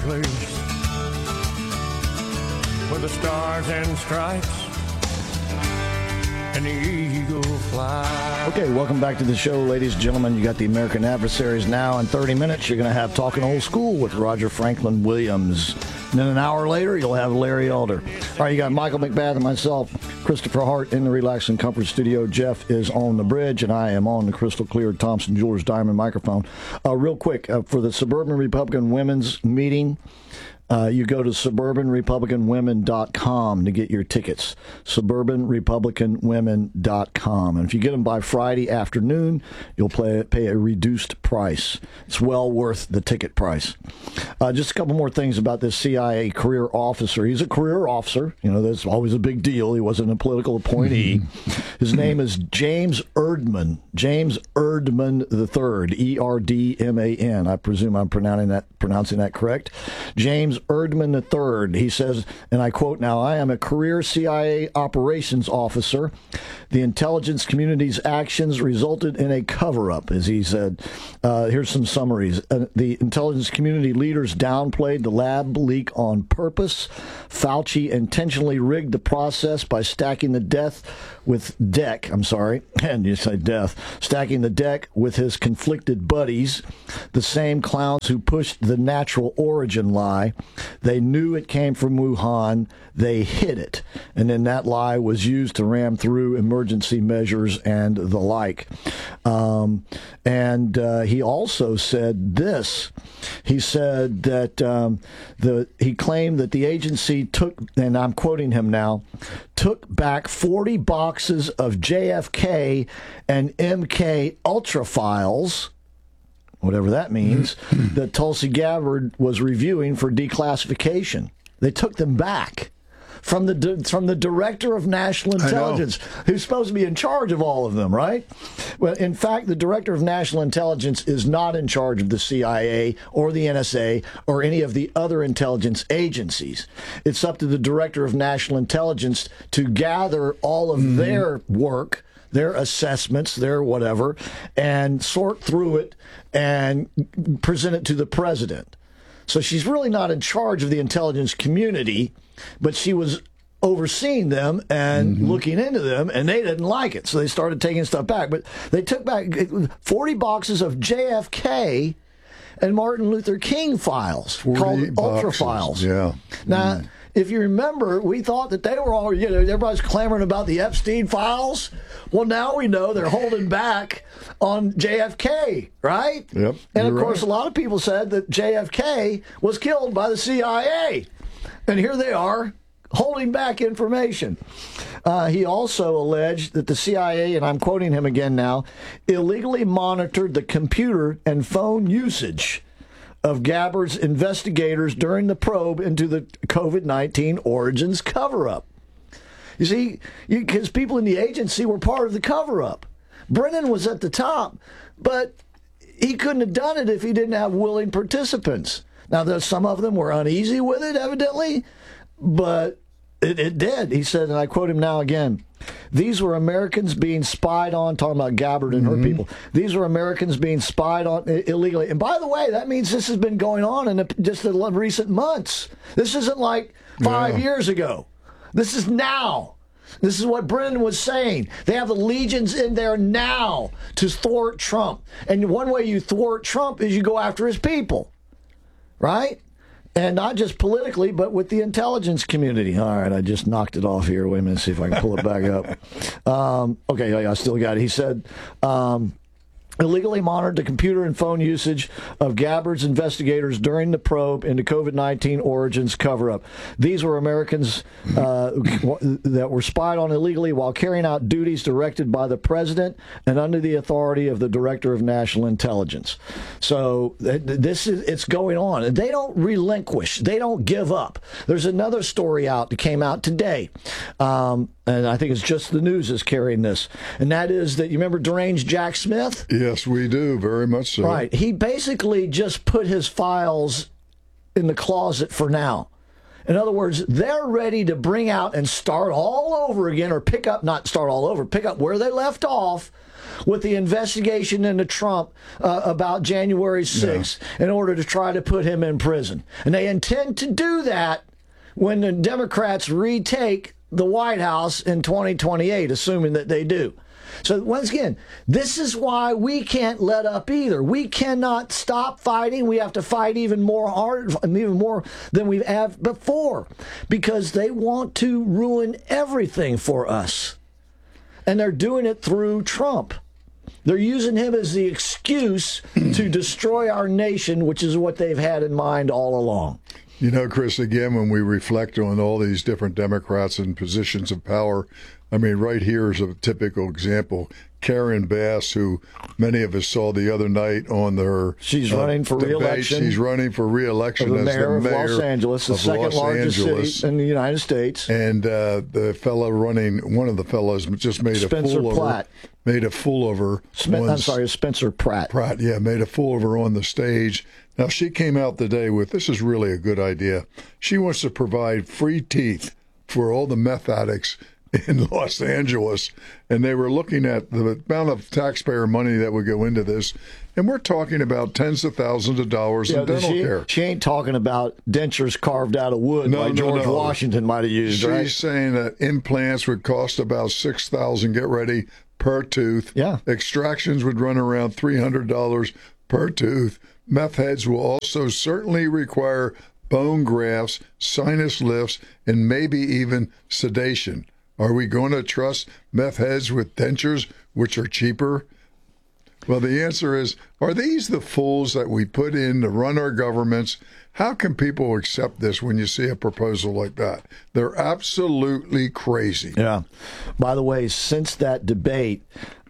loose with the stars and stripes and the eagle fly. Okay, welcome back to the show, ladies and gentlemen. You got the American Adversaries now. In 30 minutes, you're going to have Talking Old School with Roger Franklin Williams. And then an hour later, you'll have Larry Elder. All right, you got Michael McBath and myself, Christopher Hart, in the Relax and Comfort studio. Jeff is on the bridge, and I am on the crystal clear Thompson Jewelers Diamond microphone. Real quick, for the Suburban Republican Women's Meeting, you go to suburbanrepublicanwomen.com to get your tickets. Suburbanrepublicanwomen.com. And if you get them by Friday afternoon, you'll pay a reduced price. It's well worth the ticket price. Just a couple more things about this CIA career officer. He's a career officer. You know, that's always a big deal. He wasn't a political appointee. His name is James Erdman. James Erdman III. E-R-D-M-A-N. I presume I'm pronouncing that correct. James Erdman III. He says, and I quote now, "I am a career CIA operations officer. The intelligence community's actions resulted in a cover-up," as he said. Here's some summaries. The intelligence community leaders downplayed the lab leak on purpose. Fauci intentionally rigged the process by stacking the deck, stacking the deck with his conflicted buddies, the same clowns who pushed the natural origin lie. They knew it came from Wuhan. They hid it. And then that lie was used to ram through emergency measures and the like. He also said this. He said that he claimed that the agency took, and I'm quoting him now, took back 40 boxes of JFK and MK Ultra files, whatever that means, that Tulsi Gabbard was reviewing for declassification. They took them back from the director of national intelligence, who's supposed to be in charge of all of them, right? Well, in fact, the director of national intelligence is not in charge of the CIA or the NSA or any of the other intelligence agencies. It's up to the director of national intelligence to gather all of their work, their assessments, their whatever, and sort through it and present it to the president. So she's really not in charge of the intelligence community, but she was overseeing them and looking into them, and they didn't like it. So they started taking stuff back. But they took back 40 boxes of JFK and Martin Luther King files called Ultra files. Yeah. Now, if you remember, we thought that they were all, everybody's clamoring about the Epstein files. Well, now we know they're holding back on JFK, right? Yep. And of course, a lot of people said that JFK was killed by the CIA. And here they are holding back information. He also alleged that the CIA, and I'm quoting him again now, illegally monitored the computer and phone usage of Gabbard's investigators during the probe into the COVID-19 origins cover-up. You see, because people in the agency were part of the cover-up. Brennan was at the top, but he couldn't have done it if he didn't have willing participants. Now, some of them were uneasy with it, evidently, but it did. He said, and I quote him now again, "These were Americans being spied on," talking about Gabbard and her people. "These were Americans being spied on illegally." And by the way, that means this has been going on in just the recent months. This isn't like 5 years ago. This is now. This is what Brennan was saying. They have the legions in there now to thwart Trump. And one way you thwart Trump is you go after his people, right? And not just politically, but with the intelligence community. All right, I just knocked it off here. Wait a minute, see if I can pull it back up. Okay, I still got it. He said, illegally monitored the computer and phone usage of Gabbard's investigators during the probe into COVID-19 origins cover-up. These were Americans that were spied on illegally while carrying out duties directed by the president and under the authority of the director of national intelligence. So it's going on. And they don't relinquish. They don't give up. There's another story out that came out today. And I think it's Just the News is carrying this. And that is that, you remember Deranged Jack Smith? Yes, we do, very much so. Right. He basically just put his files in the closet for now. In other words, they're ready to bring out and start all over again, or pick up, not start all over, pick up where they left off with the investigation into Trump about January 6th in order to try to put him in prison. And they intend to do that when the Democrats retake the White House in 2028, assuming that they do. So once again, this is why we can't let up either. We cannot stop fighting. We have to fight even more hard, even more than we have before, because they want to ruin everything for us. And they're doing it through Trump. They're using him as the excuse to destroy our nation, which is what they've had in mind all along. You know, Chris, again, when we reflect on all these different Democrats in positions of power, I mean, right here is a typical example. Karen Bass, who many of us saw the other night on their She's running for debate. re-election. She's running for re-election as as the mayor the mayor of Los Angeles, the second largest city in the United States. And the fellow running, one of the fellows just made Spencer a fool Platt. of her. Made a fool of her. Spencer Pratt. Pratt, yeah, made a fool of her on the stage. Now, she came out today with, this is really a good idea. She wants to provide free teeth for all the meth addicts in Los Angeles. And they were looking at the amount of taxpayer money that would go into this. And we're talking about tens of thousands of dollars in dental care. She ain't talking about dentures carved out of wood like George Washington might have used, right? She's saying that implants would cost about $6,000, get ready, per tooth. Yeah. Extractions would run around $300 per tooth. Meth heads will also certainly require bone grafts, sinus lifts, and maybe even sedation. Are we going to trust meth heads with dentures, which are cheaper? Well, the answer is, are these the fools that we put in to run our governments? How can people accept this when you see a proposal like that? They're absolutely crazy. Yeah. By the way, since that debate,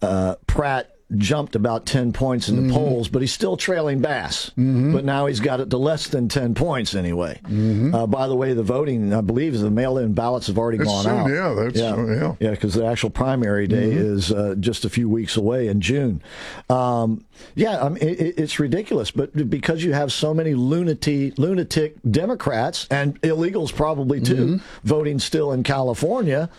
Pratt jumped about 10 points in the polls, but he's still trailing Bass. But now he's got it to less than 10 points anyway. By the way, the voting, I believe, the mail-in ballots have already gone out. Yeah, Yeah, because the actual primary day is just a few weeks away in June. It's ridiculous. But because you have so many lunatic Democrats, and illegals probably too, voting still in California,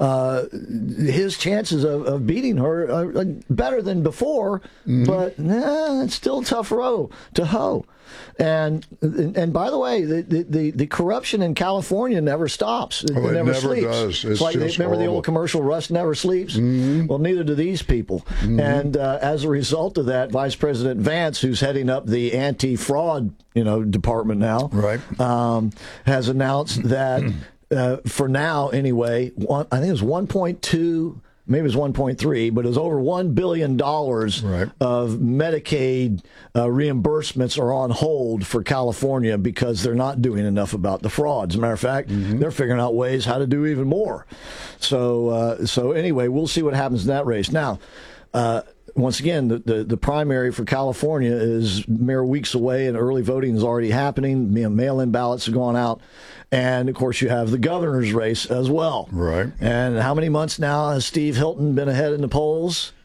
his chances of beating her are better than before, but it's still a tough row to hoe. And by the way, the corruption in California never stops. It never sleeps. Does. It's like remember the old commercial, Rust never sleeps? Well, neither do these people. And as a result of that, Vice President Vance, who's heading up the anti-fraud department now, right, has announced that for now anyway, I think it was 1.2. Maybe it was 1.3, but it was over $1 billion of Medicaid reimbursements are on hold for California because they're not doing enough about the fraud. As a matter of fact, they're figuring out ways how to do even more. So anyway, we'll see what happens in that race. Now, once again, the primary for California is mere weeks away, and early voting is already happening. Mail-in ballots have gone out. And, of course, you have the governor's race as well. Right. And how many months now has Steve Hilton been ahead in the polls?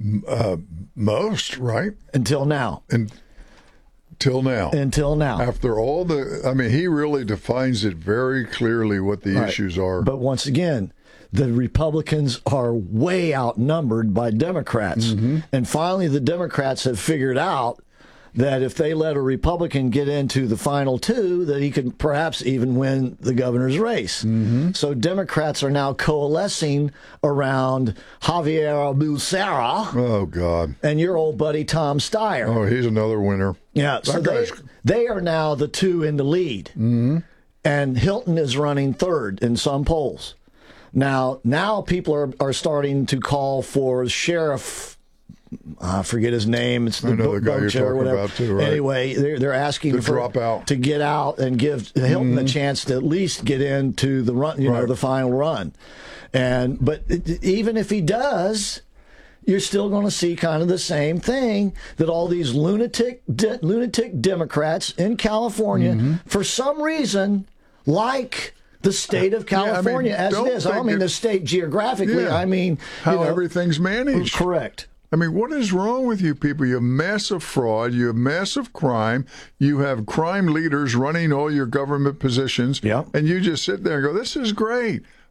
Most, right? Until now. Until now. After all he really defines it very clearly what the issues are. But once again, the Republicans are way outnumbered by Democrats. And finally, the Democrats have figured out that if they let a Republican get into the final two, that he could perhaps even win the governor's race. So Democrats are now coalescing around Javier Becerra. Oh, God. And your old buddy Tom Steyer. Oh, he's another winner. Yeah, so they are now the two in the lead. And Hilton is running third in some polls. Now people are starting to call for Sheriff, I forget his name. It's the guy you're talking about too, right? Anyway, they're asking to drop out, to get out and give Hilton a chance to at least get into the run, the final run. But even if he does, you're still going to see kind of the same thing, that all these lunatic Democrats in California, for some reason, like the state of California as it is. I don't mean the state geographically. I mean how everything's managed. Correct. I mean, what is wrong with you people? You have massive fraud. You have massive crime. You have crime leaders running all your government positions. Yeah. And you just sit there and go, this is great.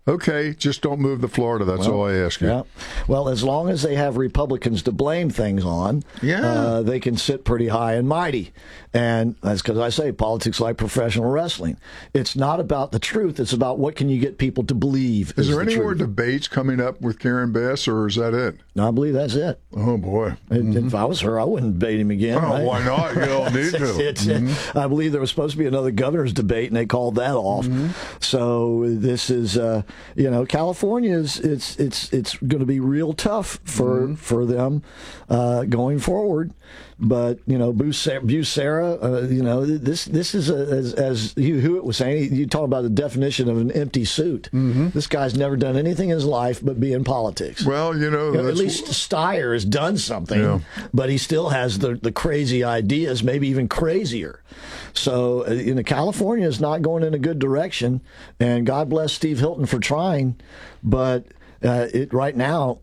Okay, just don't move to Florida. That's all I ask you. Yeah. Well, as long as they have Republicans to blame things on, they can sit pretty high and mighty. And that's because I say politics like professional wrestling. It's not about the truth. It's about what can you get people to believe. Is there any truth. more debates coming up with Karen Bass, or is that it? No, I believe that's it. Oh, boy. If I was her, I wouldn't debate him again. Oh, right? why not? You don't need to. I believe there was supposed to be another governor's debate, and they called that off. So this is, California is it's going to be real tough for them going forward. But Bucera, this is as Hewitt was saying. You talk about the definition of an empty suit. This guy's never done anything in his life but be in politics. Well, at least Steyer has done something, but he still has the crazy ideas, maybe even crazier. So, California is not going in a good direction, and God bless Steve Hilton for trying, but. Right now,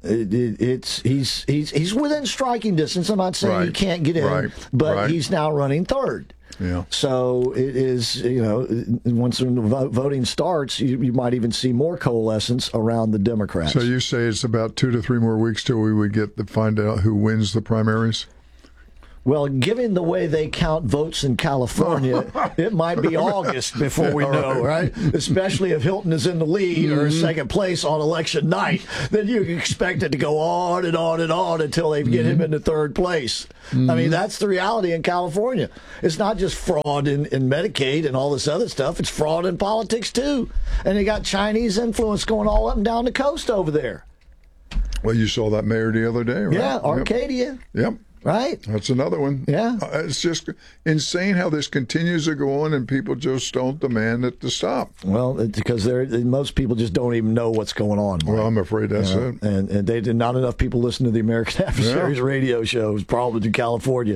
he's within striking distance. I'm not saying he can't get in, but he's now running third. Yeah. So it is, once the voting starts, you might even see more coalescence around the Democrats. So you say it's about 2 to 3 more weeks till we would get to find out who wins the primaries? Well, given the way they count votes in California, it might be August before we know, right? Especially if Hilton is in the lead or second place on election night, then you can expect it to go on and on and on until they get him into third place. I mean, that's the reality in California. It's not just fraud in Medicaid and all this other stuff. It's fraud in politics, too. And they got Chinese influence going all up and down the coast over there. Well, you saw that mayor the other day, right? Yeah, Arcadia. Yep. Right? That's another one. Yeah. It's just insane how this continues to go on and people just don't demand it to stop. Well, because most people just don't even know what's going on. Right? Well, I'm afraid that's it. And they did not enough people listen to the American Adversaries radio shows, probably in California.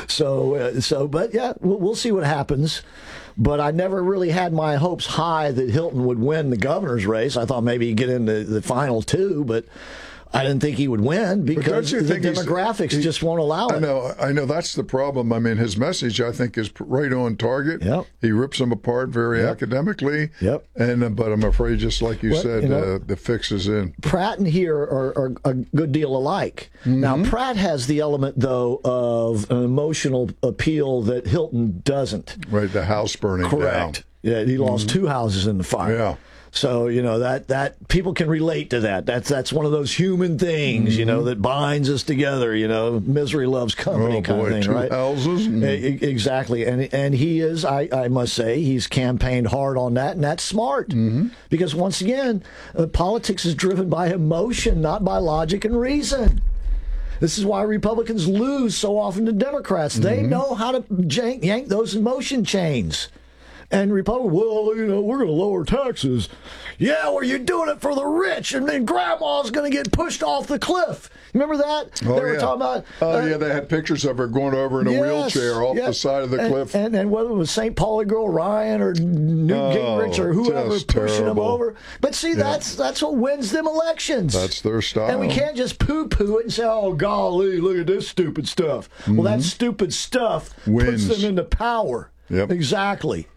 But we'll see what happens. But I never really had my hopes high that Hilton would win the governor's race. I thought maybe he'd get into the final 2, but I didn't think he would win because the demographics just won't allow it. I know that's the problem. I mean, his message, I think, is right on target. Yep. He rips them apart very academically. Yep. But I'm afraid, just like you said, the fix is in. Pratt and he are a good deal alike. Now, Pratt has the element, though, of an emotional appeal that Hilton doesn't. Right, the house burning down. Correct. Yeah, he lost 2 houses in the fire. Yeah. So, that people can relate to that. That's one of those human things, that binds us together, misery loves company kind of thing, 2 right? houses? Exactly. And he is, I must say, he's campaigned hard on that, and that's smart. Because once again, politics is driven by emotion, not by logic and reason. This is why Republicans lose so often to Democrats. They know how to yank those emotion chains. And Republicans, we're going to lower taxes. Yeah, well, you're doing it for the rich, and then Grandma's going to get pushed off the cliff. Remember that? Oh, they were talking about. They had pictures of her going over in a wheelchair off the side of the cliff. And whether it was St. Pauli girl Ryan or Newt Gingrich or whoever pushing them over. But see, that's what wins them elections. That's their style. And we can't just poo-poo it and say, oh, golly, look at this stupid stuff. Well, that stupid stuff puts them into power. Yep. Exactly.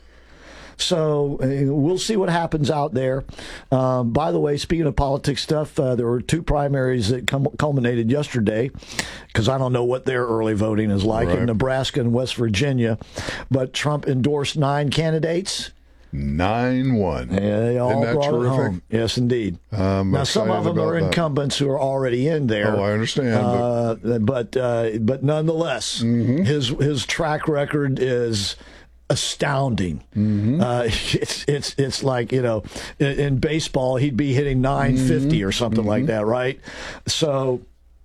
So we'll see what happens out there. By the way, speaking of politics stuff, there were 2 primaries that culminated yesterday, because I don't know what their early voting is like in Nebraska and West Virginia. But Trump endorsed 9 candidates. 9-1. Yeah, they all brought it home. Yes, indeed. Now, some of them are incumbents who are already in there. Oh, I understand. But nonetheless, his track record is astounding. It's like, in baseball, he'd be hitting 950 or something like that, right? So,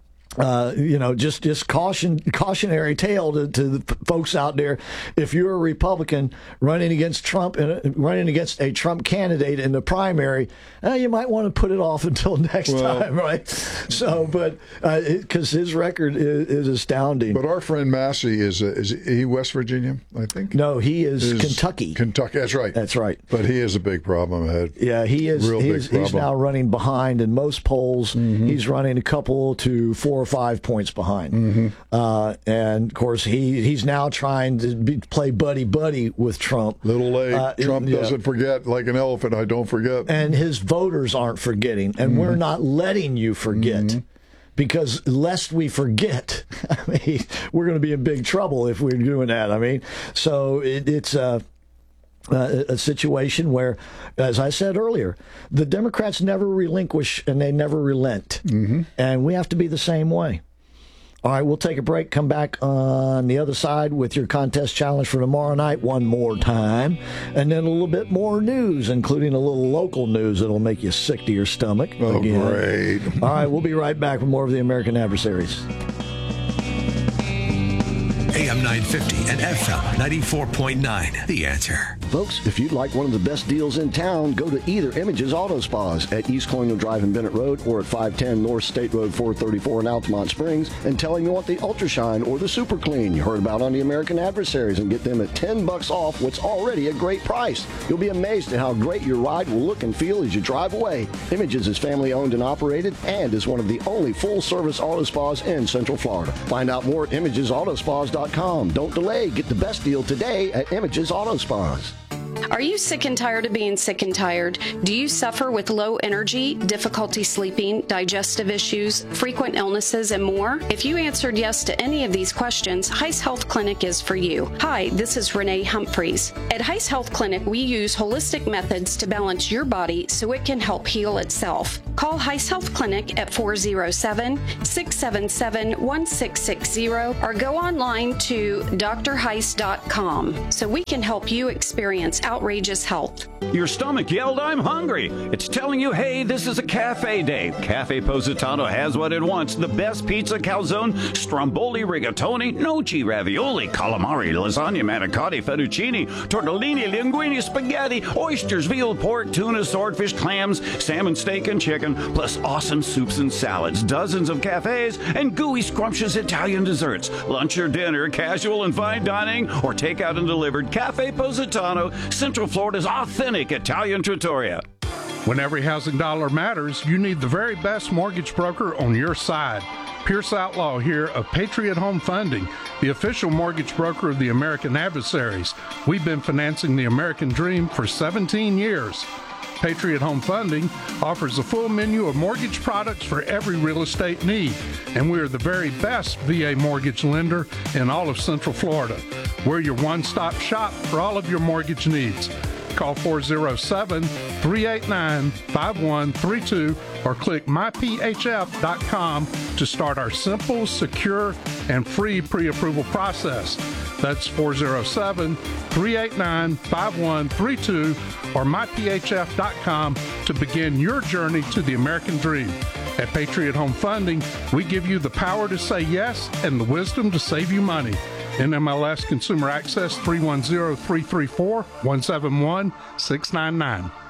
just cautionary tale to the folks out there. If you're a Republican running against Trump and running against a Trump candidate in the primary, you might want to put it off until next time, right? So, but because his record is astounding. But our friend Massey is he West Virginia? I think. No, he is Kentucky. Kentucky, that's right. That's right. But he is a big problem ahead. Yeah, he is. He's now running behind in most polls. He's running a couple to 4 or 5 points behind. And of course, he's now trying to play buddy with Trump. Little late. Trump doesn't forget like an elephant. I don't forget. And his voters aren't forgetting, and we're not letting you forget. Because lest we forget, I mean, we're going to be in big trouble if we're doing that. I mean, so it's a situation where, as I said earlier, the Democrats never relinquish and they never relent. And we have to be the same way. All right, we'll take a break, come back on the other side with your contest challenge for tomorrow night one more time, and then a little bit more news, including a little local news that'll make you sick to your stomach. Oh, again. Great. All right, we'll be right back with more of the American Adversaries. AM 950 and FM 94.9. The Answer. Folks, if you'd like one of the best deals in town, go to either Images Auto Spas at East Colonial Drive in Bennett Road or at 510 North State Road 434 in Altamont Springs and tell them you want the Ultra Shine or the Super Clean you heard about on the American Adversaries and get them at $10 off what's already a great price. You'll be amazed at how great your ride will look and feel as you drive away. Images is family owned and operated and is one of the only full-service auto spas in Central Florida. Find out more at ImagesAutospas.com. Don't delay. Get the best deal today at Images Auto Spas. Are you sick and tired of being sick and tired? Do you suffer with low energy, difficulty sleeping, digestive issues, frequent illnesses, and more? If you answered yes to any of these questions, Heiss Health Clinic is for you. Hi, this is Renee Humphreys. At Heiss Health Clinic, we use holistic methods to balance your body so it can help heal itself. Call Heiss Health Clinic at 407-677-1660 or go online to drheiss.com so we can help you experience outrageous health. Your stomach yelled, "I'm hungry." It's telling you, hey, this is a cafe day. Cafe Positano has what it wants. The best pizza, calzone, stromboli, rigatoni, gnocchi, ravioli, calamari, lasagna, manicotti, fettuccine, tortellini, linguine, spaghetti, oysters, veal, pork, tuna, swordfish, clams, salmon, steak, and chicken, plus awesome soups and salads, dozens of cafes, and gooey, scrumptious Italian desserts. Lunch or dinner, casual and fine dining, or takeout and delivered. Cafe Positano, Central Florida's authentic Italian trattoria. When every housing dollar matters, you need the very best mortgage broker on your side. Pierce Outlaw here of Patriot Home Funding, the official mortgage broker of the American Adversaries. We've been financing the American dream for 17 years. Patriot Home Funding offers a full menu of mortgage products for every real estate need, and we are the very best VA mortgage lender in all of Central Florida. We're your one-stop shop for all of your mortgage needs. Call 407-389-5132 or click myphf.com to start our simple, secure, and free pre-approval process. That's 407-389-5132 or myphf.com to begin your journey to the American dream. At Patriot Home Funding, we give you the power to say yes and the wisdom to save you money. NMLS Consumer Access 310-334-171-699.